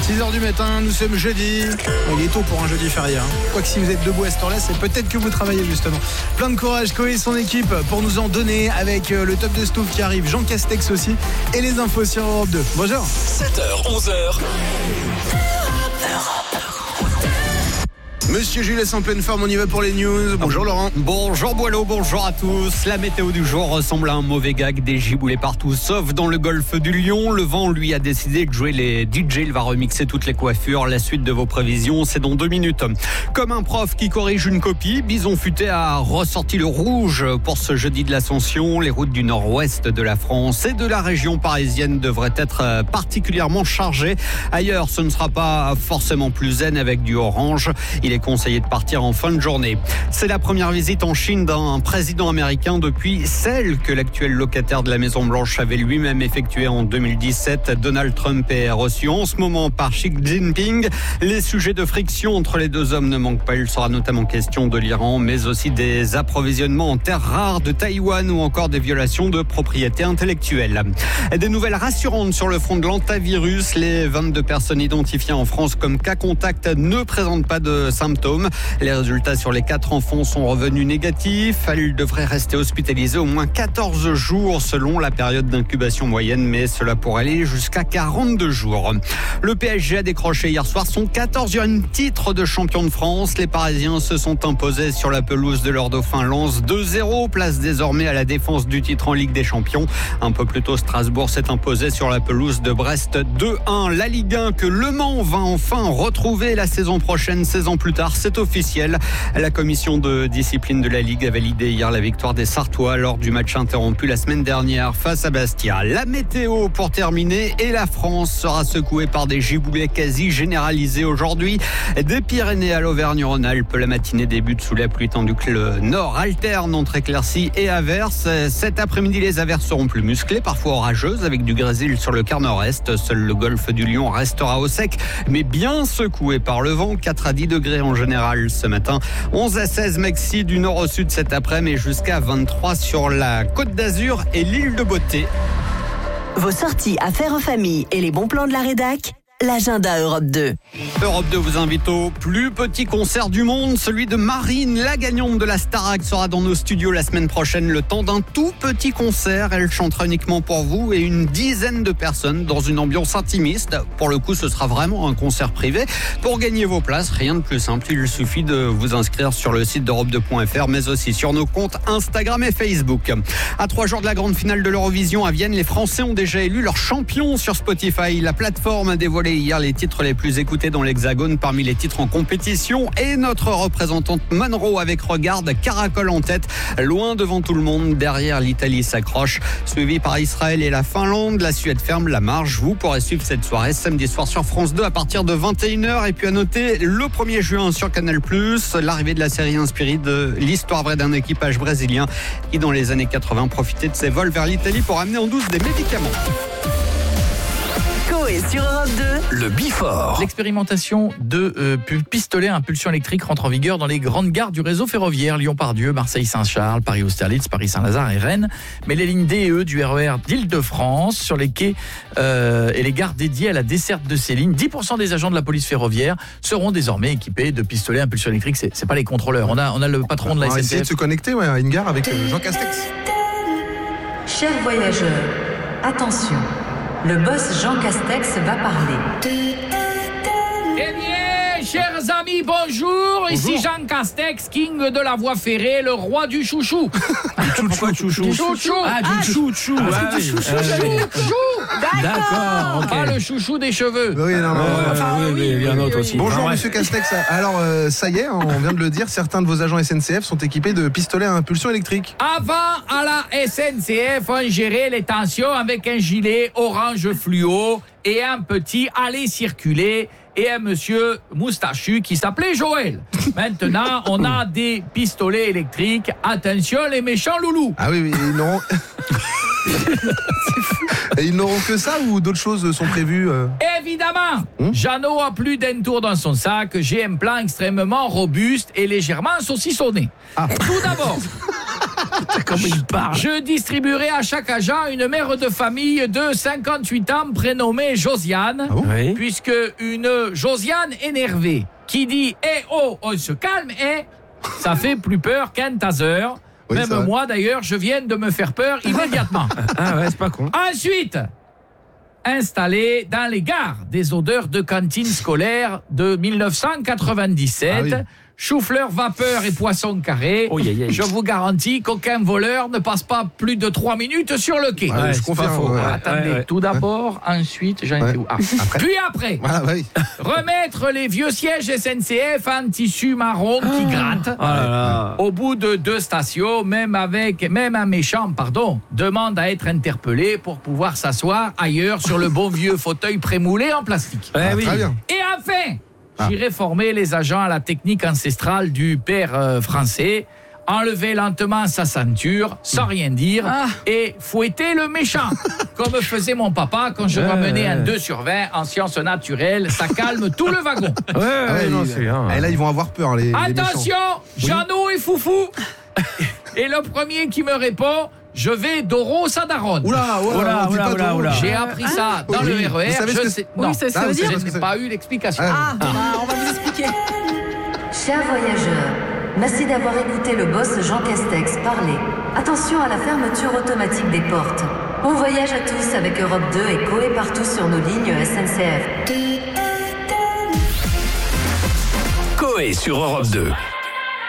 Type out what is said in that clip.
6h du matin, nous sommes jeudi. Il est tôt pour un jeudi férié. Quoique si vous êtes debout à cette heure-là, c'est peut-être que vous travaillez justement. Plein de courage, Koé et son équipe pour nous en donner avec le top de Stouff qui arrive, Jean Castex aussi et les infos sur Europe 2. Bonjour. 7h, 11h. Monsieur Jules est en pleine forme, on y va pour les news. Bonjour Laurent. Bonjour Boileau, bonjour à tous. La météo du jour ressemble à un mauvais gag, des giboulées partout, sauf dans le golfe du Lion. Le vent, lui, a décidé de jouer les DJ. Il va remixer toutes les coiffures. La suite de vos prévisions, c'est dans 2 minutes. Comme un prof qui corrige une copie, Bison Futé a ressorti le rouge pour ce jeudi de l'Ascension. Les routes du nord-ouest de la France et de la région parisienne devraient être particulièrement chargées. Ailleurs, ce ne sera pas forcément plus zen avec du orange. Il est conseillé de partir en fin de journée. C'est la première visite en Chine d'un président américain depuis celle que l'actuel locataire de la Maison-Blanche avait lui-même effectuée en 2017. Donald Trump est reçu en ce moment par Xi Jinping. Les sujets de friction entre les deux hommes ne manquent pas. Il sera notamment question de l'Iran, mais aussi des approvisionnements en terres rares de Taïwan ou encore des violations de propriété intellectuelle. Des nouvelles rassurantes sur le front de l'antivirus. Les 22 personnes identifiées en France comme cas contact ne présentent pas de symptômes. Les résultats sur les 4 enfants sont revenus négatifs. Elles devraient rester hospitalisées au moins 14 jours selon la période d'incubation moyenne, mais cela pourrait aller jusqu'à 42 jours. Le PSG a décroché hier soir son 14e titre de champion de France. Les Parisiens se sont imposés sur la pelouse de leur dauphin Lens 2-0, place désormais à la défense du titre en Ligue des Champions. Un peu plus tôt, Strasbourg s'est imposé sur la pelouse de Brest 2-1. La Ligue 1 que Le Mans va enfin retrouver la saison prochaine, 16 ans plus tard. C'est officiel. La commission de discipline de la Ligue a validé hier la victoire des Sartois lors du match interrompu la semaine dernière face à Bastia. La météo pour terminer, et la France sera secouée par des giboulées quasi généralisées aujourd'hui. Des Pyrénées à l'Auvergne-Rhône-Alpes, la matinée débute sous la pluie tandis que le nord alterne entre éclaircies et averses. Cet après-midi, les averses seront plus musclées, parfois orageuses, avec du grésil sur le quart nord-est. Seul le golfe du Lion restera au sec, mais bien secoué par le vent. 4 à 10 degrés en général ce matin, 11 à 16 maxi du nord au sud cet après-midi, jusqu'à 23 sur la Côte d'Azur et l'île de Beauté. Vos sorties affaires en famille et les bons plans de la rédac, l'agenda Europe 2. Europe 2 vous invite au plus petit concert du monde, celui de Marine, la gagnante de la Starac, sera dans nos studios la semaine prochaine, le temps d'un tout petit concert. Elle chantera uniquement pour vous et une dizaine de personnes dans une ambiance intimiste. Pour le coup, ce sera vraiment un concert privé. Pour gagner vos places, rien de plus simple, il suffit de vous inscrire sur le site d'Europe2.fr, mais aussi sur nos comptes Instagram et Facebook. À 3 jours de la grande finale de l'Eurovision à Vienne, les Français ont déjà élu leur champion sur Spotify. La plateforme a dévoilé hier les titres les plus écoutés dans l'Hexagone parmi les titres en compétition, et notre représentante Monroe avec Regarde caracole en tête, loin devant tout le monde. Derrière, l'Italie s'accroche, suivi par Israël et la Finlande. La Suède ferme la marche. Vous pourrez suivre cette soirée samedi soir sur France 2 à partir de 21h. Et puis à noter le 1er juin sur Canal+, l'arrivée de la série inspirée de l'histoire vraie d'un équipage brésilien qui dans les années 80 profitait de ses vols vers l'Italie pour amener en douce des médicaments. Koé sur Europe 2. Le Bifort. L'expérimentation de pistolets à impulsion électrique rentre en vigueur dans les grandes gares du réseau ferroviaire. Lyon-Pardieu, Marseille-Saint-Charles, Paris-Austerlitz, Paris-Saint-Lazare et Rennes. Mais les lignes D et E du RER d'Île-de-France, sur les quais et les gares dédiées à la desserte de ces lignes, 10% des agents de la police ferroviaire seront désormais équipés de pistolets à impulsion électrique. C'est pas les contrôleurs. On a le patron de la On va SNCF. essayer de se connecter à une gare avec Jean Castex. Chers voyageurs, attention, le boss Jean Castex va parler. Eh bien, chers amis, bonjour. Ici Jean Castex, king de la voie ferrée, le roi du chouchou. Pourquoi chouchou? Chouchou. Du chouchou. D'accord, ok. Ah, le chouchou des cheveux. Oui, non, oui, il y a un autre aussi. Bonjour Monsieur Castex. Alors ça y est, on vient de le dire, certains de vos agents SNCF sont équipés de pistolets à impulsion électrique. Avant, à la SNCF, on gérait les tensions avec un gilet orange fluo et un petit aller circuler et un monsieur moustachu qui s'appelait Joël. Maintenant, on a des pistolets électriques. Attention, les méchants loulous. Ah oui, ils n'auront... Et ils n'auront que ça ou d'autres choses sont prévues Évidemment, Jeannot a plus d'un tour dans son sac. J'ai un plan extrêmement robuste et légèrement saucissonné. Tout d'abord, Comment il parle? Je distribuerai à chaque agent une mère de famille de 58 ans prénommée Josiane, Oui. puisque une Josiane énervée qui dit « Eh oh, on se calme, eh !» ça fait plus peur qu'un taser. Oui, Même c'est vrai. moi, d'ailleurs, je viens de me faire peur immédiatement. Ah ouais, c'est pas con. Ensuite, installé dans les gares des odeurs de cantine scolaire de 1997, Ah oui. chou-fleur, vapeur et poisson carré. Oh, yeah. Je vous garantis qu'aucun voleur ne passe pas plus de 3 minutes sur le quai. Ouais, je c'est pas confirme. faux. ouais. Attendez, ouais. tout d'abord, ensuite, j'en Ouais. étais où? Ah. Puis après, Voilà, oui. remettre les vieux sièges SNCF en tissu marron qui gratte. Oh là là. Au bout de 2 stations, même un méchant, demande à être interpellé pour pouvoir s'asseoir ailleurs sur le bon vieux fauteuil prémoulé en plastique. Ouais, Ah, oui. Très bien. Et enfin, j'irai former les agents à la technique ancestrale du père français, enlever lentement sa ceinture, sans rien dire, et fouetter le méchant, comme faisait mon papa quand je ramenais un 2 sur 20 en sciences naturelles. Ça calme tout le wagon. Ouais, Ah ouais, non, il- c'est bien. Et là, ils vont avoir peur, les méchants. Attention, Jeannot et Foufou. Et le premier qui me répond, je vais Doro Sadaron. Oula, Oula, dis pas oula, trop. oula. J'ai appris ça dans Oui, le oui. RER. Vous savez ce Je que sais, c'est non, Oui, c'est ce que Ah, ça veut vous savez dire. ce que je n'ai c'est. pas eu l'explication. Ah, bah, on va vous expliquer. Chers voyageurs, merci d'avoir écouté le boss Jean Castex parler. Attention à la fermeture automatique des portes. Bon voyage à tous avec Europe 2 et Coé partout sur nos lignes SNCF. Coé sur Europe 2.